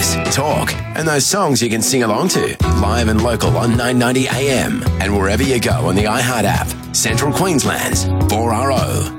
news, talk, and those songs you can sing along to. Live and local on 990 AM and wherever you go on the iHeart app. Central Queensland's 4RO.